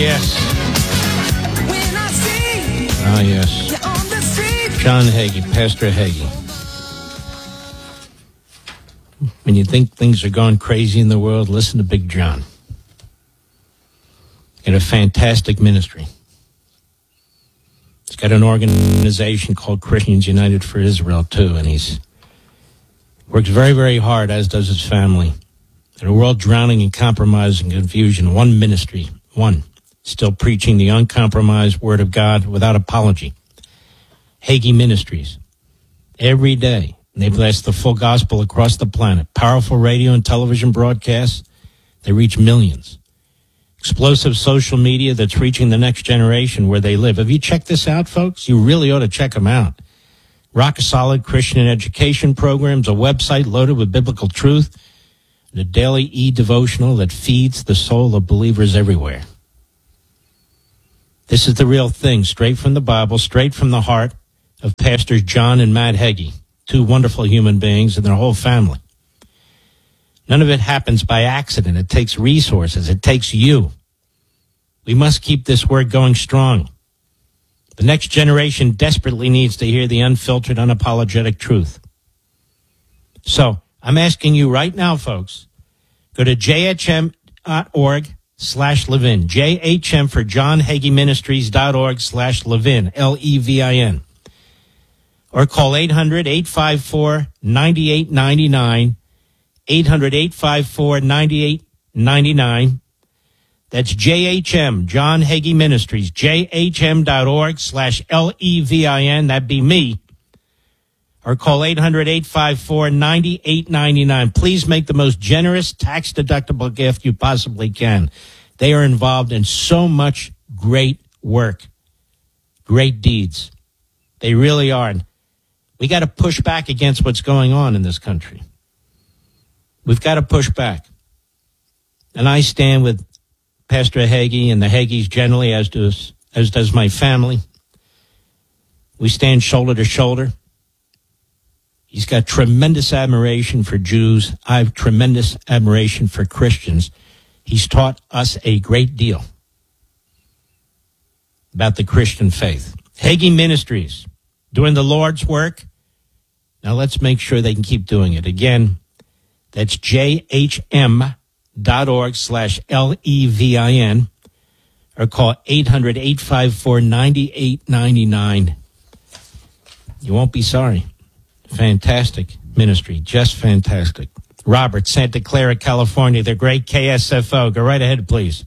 yes. Ah, yes. John Hagee, Pastor Hagee. When you think things are going crazy in the world, listen to Big John. Got a fantastic ministry. He's got an organization called Christians United for Israel, too, and he's works very, very hard, as does his family. In a world drowning in compromise and confusion, one ministry, still preaching the uncompromised Word of God without apology. Hagee Ministries. Every day, they blast the full gospel across the planet. Powerful radio and television broadcasts. They reach millions. Explosive social media that's reaching the next generation where they live. Have you checked this out, folks? You really ought to check them out. Rock-solid Christian education programs, a website loaded with biblical truth, and a daily e-devotional that feeds the soul of believers everywhere. This is the real thing, straight from the Bible, straight from the heart of Pastors John and Matt Hagee, two wonderful human beings and their whole family. None of it happens by accident. It takes resources. It takes you. We must keep this word going strong. The next generation desperately needs to hear the unfiltered, unapologetic truth. So I'm asking you right now, folks, go to jhm.org/Levin. JHM for John Hagee Ministries.org/Levin, Levin. Or call 800-854-9899, 800-854-9899. That's JHM, John Hagee Ministries, jhm.org/Levin. That'd be me. Or call 800-854-9899. Please make the most generous, tax-deductible gift you possibly can. They are involved in so much great work, great deeds. They really are. We got to push back against what's going on in this country. We've got to push back. And I stand with Pastor Hagee and the Hagees generally, as does my family. We stand shoulder to shoulder. He's got tremendous admiration for Jews. I have tremendous admiration for Christians. He's taught us a great deal about the Christian faith. Hagee Ministries, doing the Lord's work. Now let's make sure they can keep doing it. Again, that's jhm.org/Levin, or call 800-854-9899. You won't be sorry. Fantastic ministry, just fantastic. Robert, Santa Clara, California, the great KSFO. Go right ahead, please.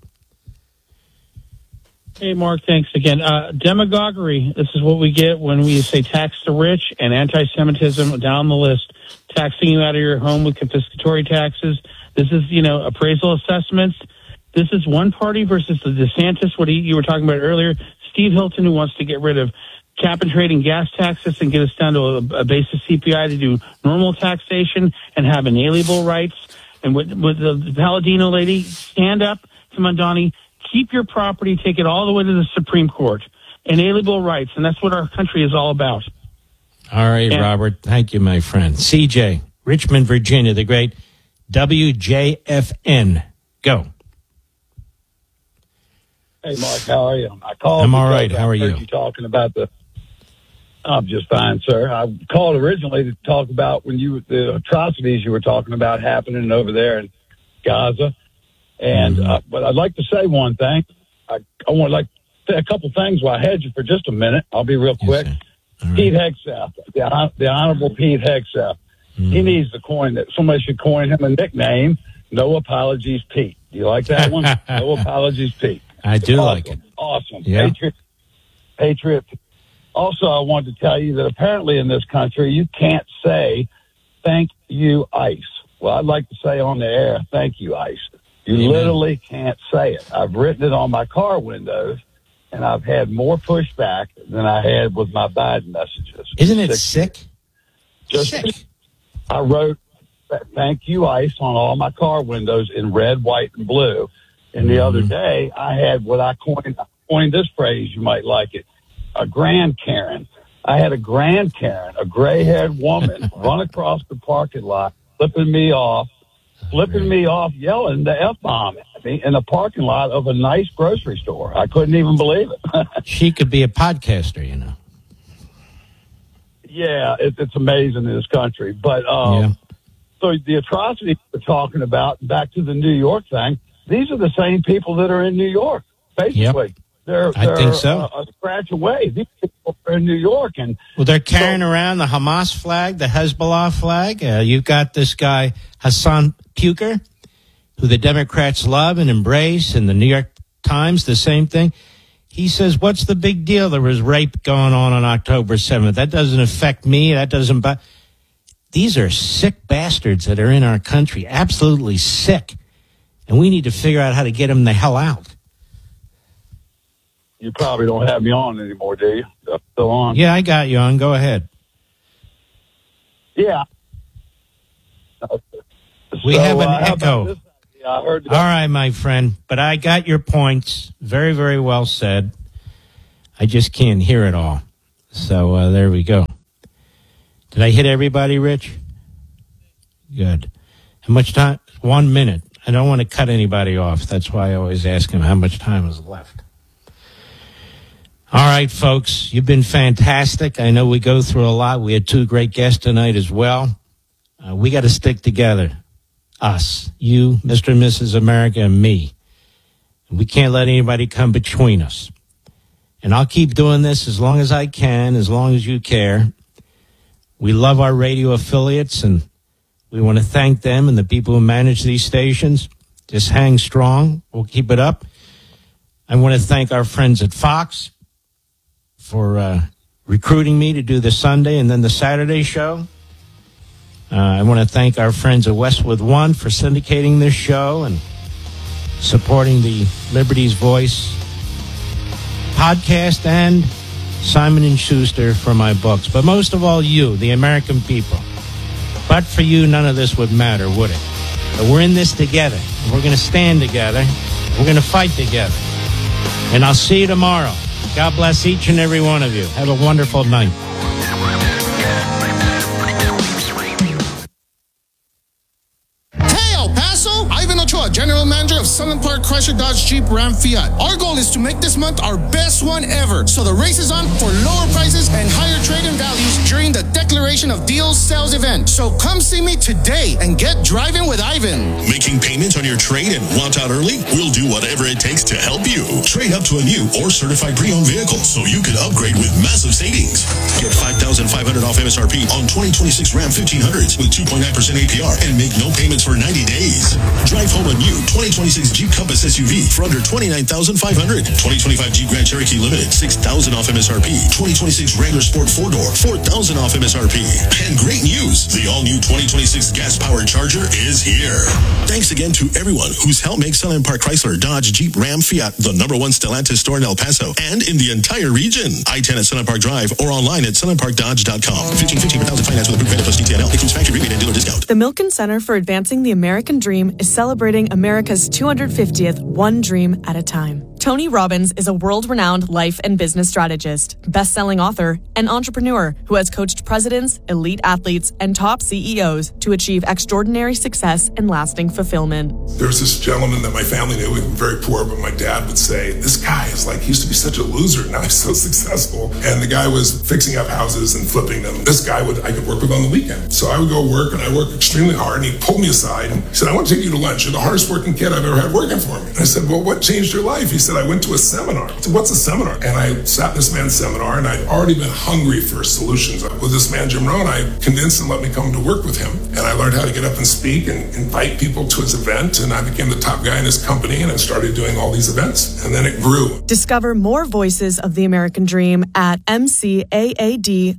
Hey, Mark, thanks again. Demagoguery, this is what we get when we say tax the rich, and anti-Semitism down the list. Taxing you out of your home with confiscatory taxes. This is, appraisal assessments. This is one party versus the DeSantis, what you were talking about earlier. Steve Hilton, who wants to get rid of cap and trade and gas taxes and get us down to a basis CPI to do normal taxation and have inalienable rights. And with the Palladino lady, stand up to Mondani, keep your property, take it all the way to the Supreme Court. Inalienable rights, and that's what our country is all about. All right, Robert. Thank you, my friend. CJ, Richmond, Virginia, the great WJFN. Go. Hey, Mark, how are you? I'm all right. How are you? You talking about I'm just fine, sir. I called originally to talk about the atrocities you were talking about happening over there in Gaza. And but I'd like to say one thing. I want to say a couple things while I had you for just a minute. I'll be real quick. Right. Pete Hegseth, the Honorable Pete Hegseth. He needs to somebody should coin him a nickname, No Apologies Pete. Do you like that one? No Apologies Pete. I do like it. Awesome. Yeah. Patriot. Also, I wanted to tell you that apparently in this country, you can't say, thank you, ICE. Well, I'd like to say on the air, thank you, ICE. You literally can't say it. I've written it on my car windows, and I've had more pushback than I had with my Biden messages. Isn't it sick? Sick. I wrote, thank you, ICE, on all my car windows in red, white, and blue. And the other day, I had what I coined this phrase, you might like it, a grand Karen. I had a grand Karen, a gray-haired woman, run across the parking lot, flipping me off, yelling the F-bomb me in the parking lot of a nice grocery store. I couldn't even believe it. She could be a podcaster, you know. Yeah, it's amazing in this country. But so the atrocities we're talking about, back to the New York thing, these are the same people that are in New York, basically. Yep. They're I think so. a scratch away. These people are in New York. And well, they're carrying around the Hamas flag, the Hezbollah flag. You've got this guy, Hassan Puker, who the Democrats love and embrace, and the New York Times, the same thing. He says, what's the big deal? There was rape going on October 7th. That doesn't affect me. That doesn't... These are sick bastards that are in our country, absolutely sick. And we need to figure out how to get them the hell out. You probably don't have me on anymore, do you? I'm still on. Yeah, I got you on. Go ahead. Yeah. We have an echo. Yeah, I heard. All right, my friend. But I got your points. Very, very well said. I just can't hear it all. So there we go. Did I hit everybody, Rich? Good. How much time? 1 minute. I don't want to cut anybody off. That's why I always ask him how much time is left. All right, folks. You've been fantastic. I know we go through a lot. We had 2 great guests tonight as well. We got to stick together. Us, you, Mr. and Mrs. America, and me. We can't let anybody come between us. And I'll keep doing this as long as I can, as long as you care. We love our radio affiliates, and we want to thank them and the people who manage these stations. Just hang strong. We'll keep it up. I want to thank our friends at Fox for recruiting me to do the Sunday and then the Saturday show. I want to thank our friends at Westwood One for syndicating this show and supporting the Liberty's Voice podcast, and Simon & Schuster for my books. But most of all, you, the American people. But for you, none of this would matter, would it? But we're in this together. We're going to stand together. We're going to fight together. And I'll see you tomorrow. God bless each and every one of you. Have a wonderful night. General Manager of Sunland Park Chrysler Dodge Jeep Ram Fiat. Our goal is to make this month our best one ever. So the race is on for lower prices and higher trade-in values during the Declaration of Deals sales event. So come see me today and get driving with Ivan. Making payments on your trade and want out early? We'll do whatever it takes to help you. Trade up to a new or certified pre-owned vehicle so you can upgrade with massive savings. Get $5,500 off MSRP on 2026 Ram 1500s with 2.9% APR and make no payments for 90 days. Drive home a new 2026 Jeep Compass SUV for under $29,500. 2025 Jeep Grand Cherokee Limited, $6,000 off MSRP. 2026 Wrangler Sport 4-door, $4,000 off MSRP. And great news, the all-new 2026 gas-powered Charger is here. Thanks again to everyone who's helped make Sunland Park Chrysler, Dodge, Jeep, Ram, Fiat the #1 Stellantis store in El Paso and in the entire region. I-10 at Sunland Park Drive or online at sunlandparkdodge.com. 1515 per thousand finance with approved credit plus DTNL. Includes factory rebate and dealer discount. The Milken Center for Advancing the American Dream is celebrating America's 250th One Dream at a Time. Tony Robbins is a world-renowned life and business strategist, best-selling author, and entrepreneur who has coached presidents, elite athletes, and top CEOs to achieve extraordinary success and lasting fulfillment. There was this gentleman that my family knew, he was very poor, but my dad would say, this guy is like, he used to be such a loser, now he's so successful. And the guy was fixing up houses and flipping them. This guy I could work with on the weekend. So I would go work, and I worked extremely hard, and he pulled me aside and he said, I want to take you to lunch. You're the hardest working kid I've ever had working for me. And I said, well, what changed your life? He said, I went to a seminar. I said, what's a seminar? And I sat in this man's seminar, and I'd already been hungry for solutions. With this man, Jim Rohn, I convinced him to let me come to work with him. And I learned how to get up and speak and invite people to his event. And I became the top guy in his company, and I started doing all these events. And then it grew. Discover more voices of the American Dream at mcaad.org.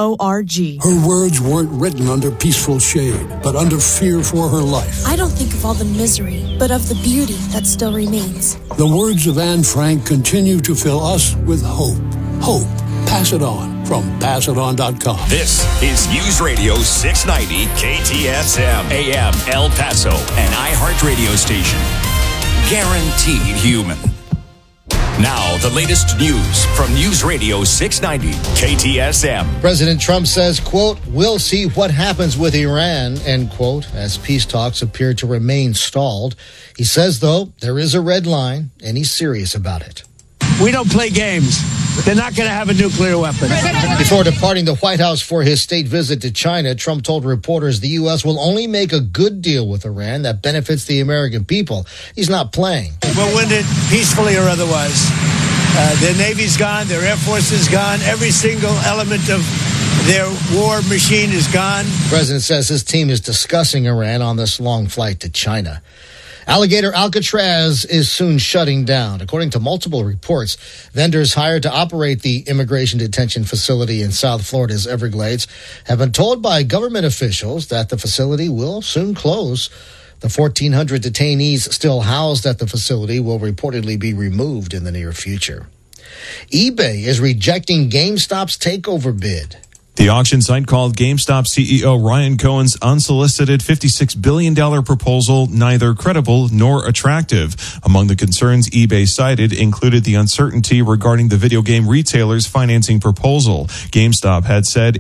Her words weren't written under peaceful shade, but under fear for her life. I don't think of all the misery, but of the beauty that still remains. The words of Anne Frank continue to fill us with hope. Hope. Pass it on from PassItOn.com. This is News Radio 690 KTSM AM El Paso, an iHeart radio station. Guaranteed human. Now, the latest news from News Radio 690 KTSM. President Trump says, quote, "We'll see what happens with Iran," end quote, as peace talks appear to remain stalled. He says, though, there is a red line, and he's serious about it. We don't play games. They're not going to have a nuclear weapon. Before departing the White House for his state visit to China, Trump told reporters the U.S. will only make a good deal with Iran that benefits the American people. He's not playing. We'll win it peacefully or otherwise. Their Navy's gone. Their Air Force is gone. Every single element of their war machine is gone. The president says his team is discussing Iran on this long flight to China. Alligator Alcatraz is soon shutting down. According to multiple reports, vendors hired to operate the immigration detention facility in South Florida's Everglades have been told by government officials that the facility will soon close. The 1,400 detainees still housed at the facility will reportedly be removed in the near future. eBay is rejecting GameStop's takeover bid. The auction site called GameStop CEO Ryan Cohen's unsolicited $56 billion proposal neither credible nor attractive. Among the concerns eBay cited included the uncertainty regarding the video game retailer's financing proposal. GameStop had said